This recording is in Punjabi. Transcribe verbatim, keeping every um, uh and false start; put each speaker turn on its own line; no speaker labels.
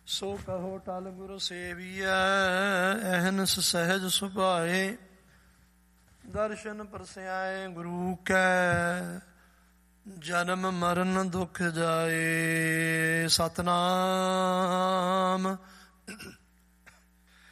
ਸੋ ਕਹੋ ਟਲ ਗੁਰ ਸੇਵੀਐ, ਅਹਨਸ ਸਹਿਜ ਸੁਭਾਏ। ਦਰਸ਼ਨ ਪਰਸਿਆਏ ਗੁਰੂ ਕੈ, ਜਨਮ ਮਰਨ ਦੁਖ ਜਾਏ। ਸਤਨਾਮ।